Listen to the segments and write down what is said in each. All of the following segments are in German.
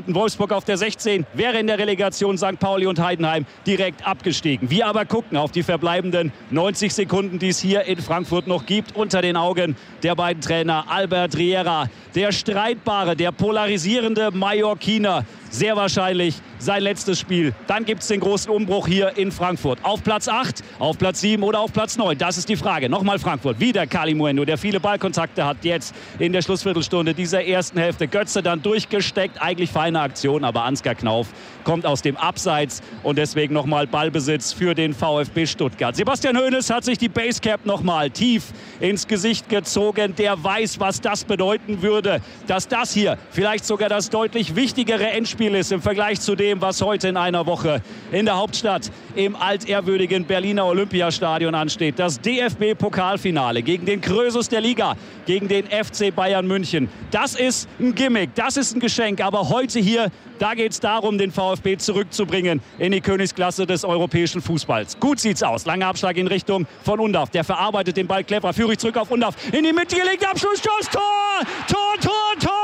Punkten. Wolfsburg auf der 16, wäre in der Relegation St. Pauli und Heidenheim direkt abgestiegen. Wir aber gucken auf die verbleibenden 90 Sekunden, die es hier in Frankfurt noch gibt, unter den Augen der beiden Trainer. Albert Riera, der streitbare, der polarisierende Mallorquiner. Sehr wahrscheinlich sein letztes Spiel. Dann gibt es den großen Umbruch hier in Frankfurt. Auf Platz 8, auf Platz 7 oder auf Platz 9? Das ist die Frage. Nochmal Frankfurt. Wieder Kalimuendo, der viele Ballkontakte hat jetzt in der Schlussviertelstunde dieser ersten Hälfte. Götze dann durchgesteckt. Eigentlich feine Aktion, aber Ansgar Knauf kommt aus dem Abseits und deswegen nochmal Ballbesitz für den VfB Stuttgart. Sebastian Hoeneß hat sich die Basecap nochmal tief ins Gesicht gezogen. Der weiß, was das bedeuten würde, dass das hier vielleicht sogar das deutlich wichtigere Endspiel ist im Vergleich zu dem, was heute in einer Woche in der Hauptstadt im altehrwürdigen Berliner Olympiastadion ansteht. Das DFB-Pokalfinale gegen den Krösus der Liga, gegen den FC Bayern München. Das ist ein Gimmick, das ist ein Geschenk, aber heute hier, da geht es darum, den VfB zurückzubringen in die Königsklasse des europäischen Fußballs. Gut sieht's aus. Langer Abschlag in Richtung von Undav. Der verarbeitet den Ball clever. Führig zurück auf Undav. In die Mitte gelegt. Abschlussschuss. Tor! Tor, Tor, Tor!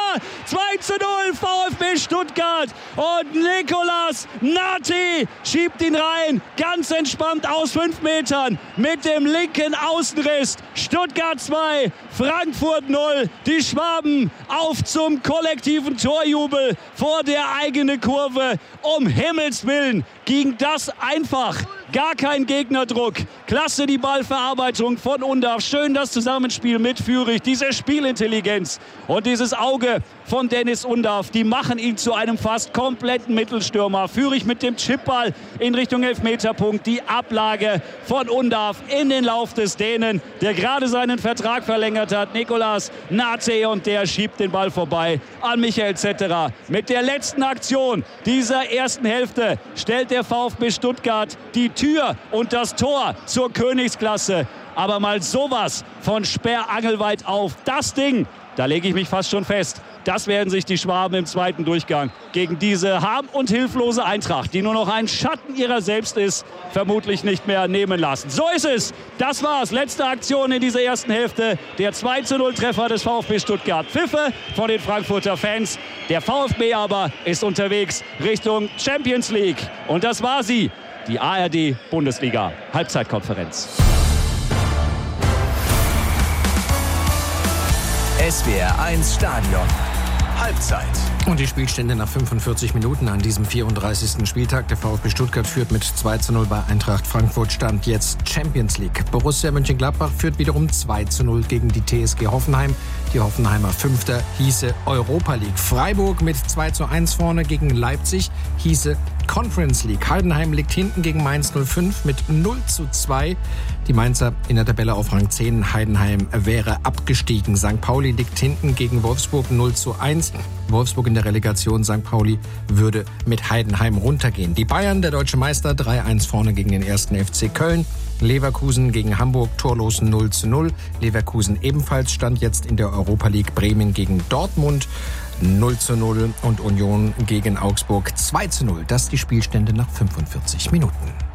2:0 VfB Stuttgart. Und Nicolas Nati schiebt ihn rein. Ganz entspannt aus 5 Metern mit dem linken Außenriss. Stuttgart 2, Frankfurt 0. Die Schwaben auf zum kollektiven Torjubel vor der eigenen Kurve. Um Himmels Willen ging das einfach. Gar kein Gegnerdruck. Klasse die Ballverarbeitung von Undav. Schön das Zusammenspiel mit Führig. Diese Spielintelligenz und dieses Auge von Dennis Undav, die machen ihn zu einem fast kompletten Mittelstürmer. Führig mit dem Chipball in Richtung Elfmeterpunkt. Die Ablage von Undav in den Lauf des Dänen, der gerade seinen Vertrag verlängert hat. Nicolas Nate, und der schiebt den Ball vorbei an Michael Zetterer. Mit der letzten Aktion dieser ersten Hälfte stellt der VfB Stuttgart die Tür und das Tor zur Königsklasse. Aber mal sowas von sperrangelweit auf. Das Ding, da lege ich mich fast schon fest. Das werden sich die Schwaben im zweiten Durchgang gegen diese harm- und hilflose Eintracht, die nur noch ein Schatten ihrer selbst ist, vermutlich nicht mehr nehmen lassen. So ist es. Das war's. Letzte Aktion in dieser ersten Hälfte. Der 2:0-Treffer des VfB Stuttgart. Pfiffe von den Frankfurter Fans. Der VfB aber ist unterwegs Richtung Champions League. Und das war sie. Die ARD-Bundesliga Halbzeitkonferenz. SWR 1 Stadion. Halbzeit. Und die Spielstände nach 45 Minuten an diesem 34. Spieltag. Der VfB Stuttgart führt mit 2:0 bei Eintracht Frankfurt. Stand jetzt Champions League. Borussia Mönchengladbach führt wiederum 2:0 gegen die TSG Hoffenheim. Die Hoffenheimer Fünfter hieße Europa League. Freiburg mit 2:1 vorne gegen Leipzig hieße Conference League. Heidenheim liegt hinten gegen Mainz 05 mit 0:2. Die Mainzer in der Tabelle auf Rang 10. Heidenheim wäre abgestiegen. St. Pauli liegt hinten gegen Wolfsburg 0:1. Wolfsburg in der Relegation. St. Pauli würde mit Heidenheim runtergehen. Die Bayern, der deutsche Meister, 3:1 vorne gegen den 1. FC Köln. Leverkusen gegen Hamburg torlos 0:0. Leverkusen ebenfalls stand jetzt in der Europa League. Bremen gegen Dortmund 0:0 und Union gegen Augsburg 2:0. Das die Spielstände nach 45 Minuten.